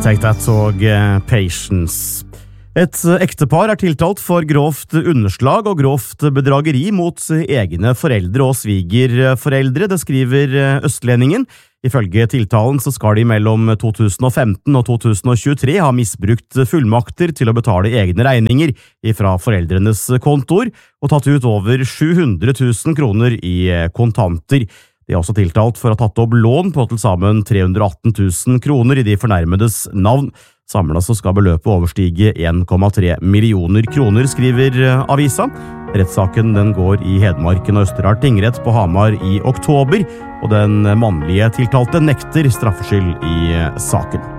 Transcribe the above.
Take That og Patience. Et ektepar tiltalt for grovt underslag og grovt bedrageri mot egne foreldre og svigerforeldre, det skriver Østlendingen. Ifølge tiltalen så skal de mellom 2015 og 2023 ha misbrukt fullmakter til å betale egne regninger fra foreldrenes kontor og tatt ut over 700 000 kroner i kontanter. De er også tiltalt for å ha tatt opp lån på til sammen 318 000 kroner i de fornærmedes navn. Samlet så skal beløpet overstige 1,3 millioner kroner, skriver avisa. Rettssaken den går i Hedmarken og Østerdal tingrett på Hamar i oktober, og den mannlige tiltalte nekter straffskyld i saken.